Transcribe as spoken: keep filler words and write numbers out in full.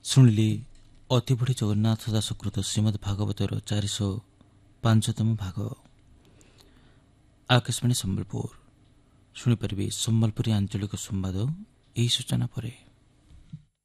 ଶୁଣିଲି ଅତିବଡ଼ି ଜଗନ୍ନାଥ ଦାସକୃତ ଶ୍ରୀମଦ୍ ଭାଗବତର ଚାରିଶହ ପାଞ୍ଚତମ ଭାଗ। ଆକାଶବାଣୀ ସମ୍ବଲପୁର। ଶୁଣିପାରିବେ ସମ୍ବଲପୁରୀ ଆଞ୍ଚଳିକ ସମ୍ବାଦ ଏହି ସୂଚନା ପରେ।